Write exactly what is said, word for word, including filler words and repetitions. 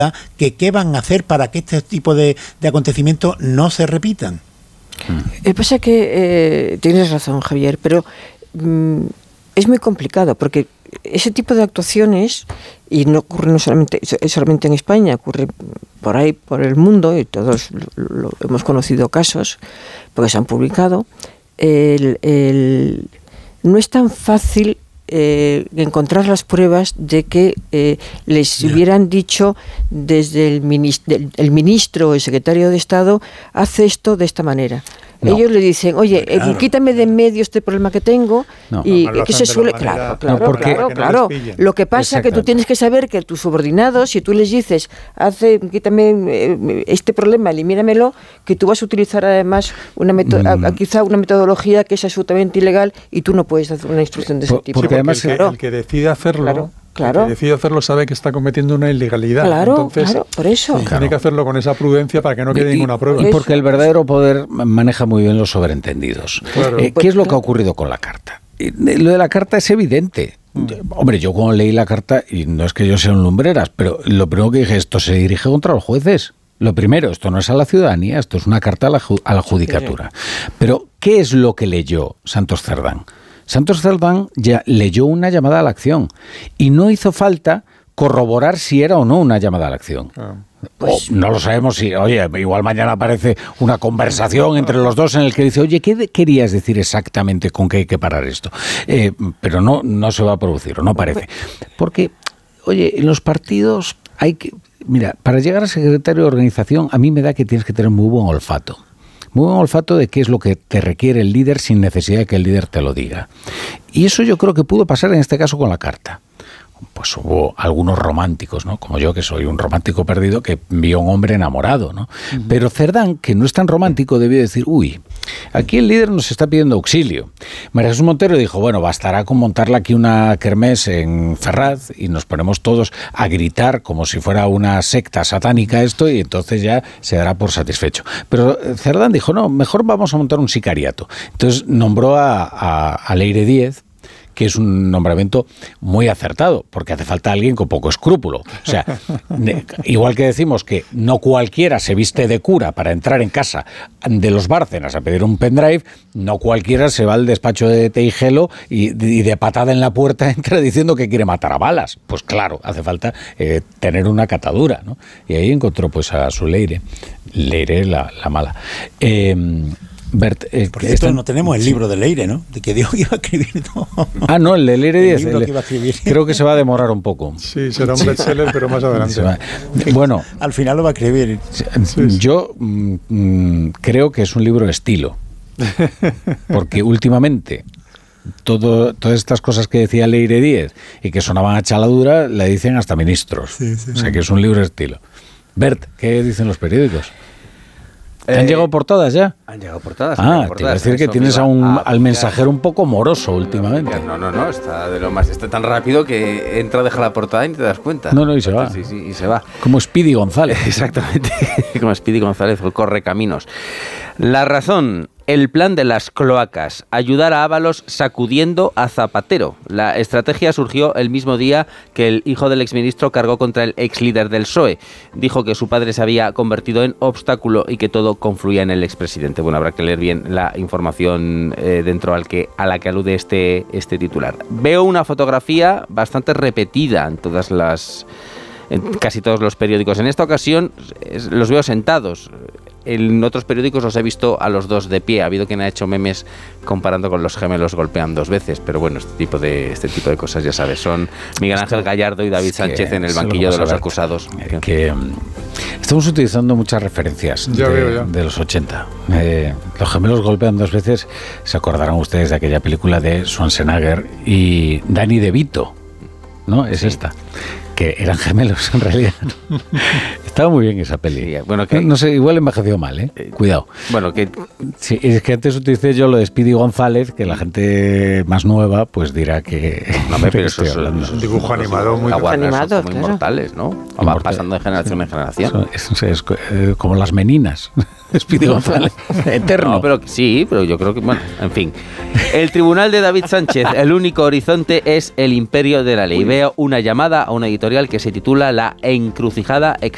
que qué van a hacer para que este tipo de, de acontecimientos no se repitan. Lo que pasa es que eh, tienes razón, Javier, pero mmm, es muy complicado porque ese tipo de actuaciones, y no ocurre no solamente, solamente en España, ocurre por ahí, por el mundo, y todos lo, lo, hemos conocido casos, porque se han publicado, el, el, no es tan fácil Eh, encontrar las pruebas de que eh, les yeah. hubieran dicho desde el ministro, el ministro o el secretario de Estado, hace esto de esta manera. No. Ellos le dicen, oye, claro, eh, quítame de en medio este problema que tengo, no, y no, que se suele, claro, claro, no, porque, claro, claro. No lo que pasa es que tú tienes que saber que tus subordinados, si tú les dices, hace, quítame eh, este problema, elimínamelo, que tú vas a utilizar además una meto- mm. a, quizá una metodología que es absolutamente ilegal y tú no puedes hacer una instrucción de ese Por, tipo. Porque además el que, claro. el que decide hacerlo... Claro. Claro. El que decide hacerlo sabe que está cometiendo una ilegalidad. Claro, Entonces, claro, por eso. Tiene claro. que hacerlo con esa prudencia para que no quede y, ninguna prueba. Y porque el verdadero poder maneja muy bien los sobreentendidos. Claro. Eh, ¿Qué es lo que ha ocurrido con la carta? Eh, lo de la carta es evidente. Mm. Hombre, yo cuando leí la carta, y no es que yo sea un lumbreras, pero lo primero que dije, esto se dirige contra los jueces. Lo primero, esto no es a la ciudadanía, esto es una carta a la, a la judicatura. Sí. Pero, ¿qué es lo que leyó Santos Cerdán? Santos Cerdán ya leyó una llamada a la acción y no hizo falta corroborar si era o no una llamada a la acción. Ah. Pues, oh, no lo sabemos si, oye, igual mañana aparece una conversación entre los dos en el que dice, oye, ¿qué querías decir exactamente con que hay que parar esto? Eh, pero no, no se va a producir, o no parece. Porque, oye, en los partidos hay que... Mira, para llegar a secretario de organización, a mí me da que tienes que tener muy buen olfato. Muy buen olfato de qué es lo que te requiere el líder sin necesidad de que el líder te lo diga. Y eso yo creo que pudo pasar en este caso con la carta. Pues hubo algunos románticos, ¿no? Como yo, que soy un romántico perdido, que vio a un hombre enamorado, ¿no? Uh-huh. Pero Cerdán, que no es tan romántico, debió decir, uy, aquí el líder nos está pidiendo auxilio. María Jesús Montero dijo, bueno, bastará con montarle aquí una kermés en Ferraz y nos ponemos todos a gritar como si fuera una secta satánica esto y entonces ya se dará por satisfecho. Pero Cerdán dijo, no, mejor vamos a montar un sicariato. Entonces nombró a, a, a Leire Díez, que es un nombramiento muy acertado, porque hace falta alguien con poco escrúpulo. O sea, igual que decimos que no cualquiera se viste de cura para entrar en casa de los Bárcenas a pedir un pendrive, no cualquiera se va al despacho de Teijelo y, y de patada en la puerta entra diciendo que quiere matar a balas. Pues claro, hace falta eh, tener una catadura, ¿no? Y ahí encontró pues a su Leire, Leire la, la mala. Eh, Bert, eh, Por cierto, no tenemos el libro de Leire, ¿no? De que dijo que iba a escribir. No, no. Ah, no, el de Leire Díez. El libro que iba a escribir. Creo que se va a demorar un poco. Sí, será un bestseller, pero más adelante. Bueno. Al final lo va a escribir. Sí, sí. Yo mm, creo que es un libro estilo. Porque últimamente todo, todas estas cosas que decía Leire Díez y que sonaban a chaladura, la dicen hasta ministros. Sí, sí, o sea, que es un libro estilo. Bert, ¿qué dicen los periódicos? ¿Te han eh, llegado portadas ya? Han llegado portadas. Ah, llegado portadas, te iba a decir que tienes a un, a al mensajero un poco moroso últimamente. No, no, no, está de lo más, está tan rápido que entra, deja la portada y ni te das cuenta. No, no, y se va. Sí, sí, y se va. Como Speedy González. Exactamente, como Speedy González, el correcaminos. La razón, el plan de las cloacas, ayudar a Ábalos sacudiendo a Zapatero. La estrategia surgió el mismo día que el hijo del exministro cargó contra el exlíder del P S O E. Dijo que su padre se había convertido en obstáculo y que todo confluía en el expresidente. Bueno, habrá que leer bien la información eh, dentro al que, a la que alude este, este titular. Veo una fotografía bastante repetida en todas las... en casi todos los periódicos. En esta ocasión es, los veo sentados. En otros periódicos los he visto a los dos de pie. Ha habido quien ha hecho memes comparando con los gemelos golpean dos veces, pero bueno, este tipo de este tipo de cosas ya sabes, son Miguel Ángel Gallardo y David es Sánchez en el banquillo de los acusados. Eh, que um, estamos utilizando muchas referencias de, veo, ya. de los ochenta. Eh, los gemelos golpean dos veces. Se acordarán ustedes de aquella película de Schwarzenegger y Danny DeVito, ¿no? Es sí. esta. Que eran gemelos en realidad. Estaba muy bien esa peli. Sí, bueno, que, no, no sé, igual envejeció mal, ¿eh? eh Cuidado. Bueno, que sí, es que antes utilicé yo lo de Speedy González, que la gente más nueva pues dirá que no, pero eso es un dibujo animado muy animado, muy claro. Inmortales, ¿no? Va Inmortal. pasando de generación en generación. Eso, es, es, es como las meninas. Speedy González, eterno. No, pero sí, pero yo creo que, bueno, en fin. El tribunal de David Sánchez, el único horizonte es el imperio de la ley. Veo una llamada a una editorial que se titula La encrucijada